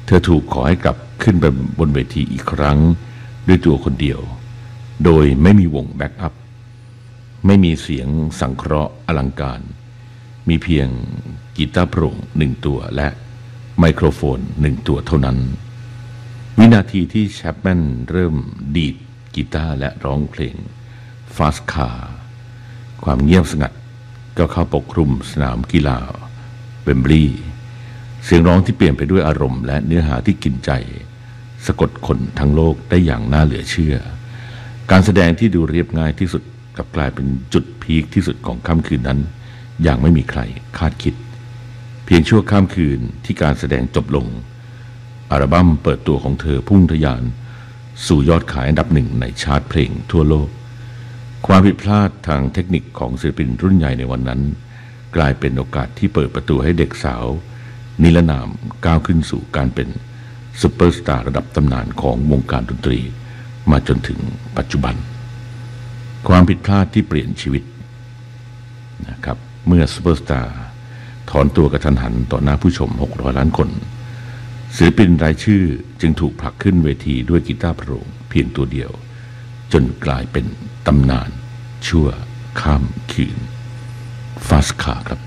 เธอถูกขอให้กลับขึ้นไปบนเวทีอีกครั้งด้วยตัวคนเดียวโดยไม่มีวงแบ็กอัพไม่มีเสียงสังเคราะห์อลังการมีเพียงกีตาร์โปร่ง1ตัวและไมโครโฟน1ตัวเท่านั้นวินาทีที่แชปแมนเริ่มดีดกีตาร์และร้องเพลง Fast Car ความเงียบสงัดก็เข้าปกคลุมสนามกีฬาเวมบลีย์เสียงร้องที่เปลี่ยนไปด้วยอารมณ์และเนื้อหาที่กินใจสะกดคนทั้งโลกได้อย่างน่าเหลือเชื่อการแสดงที่ดูเรียบง่ายที่สุดกลับกลายเป็นจุดพีคที่สุดของค่ำคืนนั้นอย่างไม่มีใครคาดคิดเพียงชั่วข้ามคืนที่การแสดงจบลงอัลบั้มเปิดตัวของเธอพุ่งทะยานสู่ยอดขายอันดับ1ในชาร์ตเพลงทั่วโลกความผิดพลาดทางเทคนิคของศิลปินรุ่นใหญ่ในวันนั้นกลายเป็นโอกาสที่เปิดประตูให้เด็กสาวนิรนามก้าวขึ้นสู่การเป็นซุปเปอร์สตาร์ระดับตำนานของวงการดนตรีมาจนถึงปัจจุบันความผิดพลาดที่เปลี่ยนชีวิตนะครับเมื่อซุปเปอร์สตาร์ถอนตัวกระทันหันต่อหน้าผู้ชม600 ล้านคนศิลปินรายชื่อจึงถูกผลักขึ้นเวทีด้วยกีตาร์โปร่งเพียงตัวเดียวจนกลายเป็นตำนานชั่วข้ามคืนฟาสคาครับ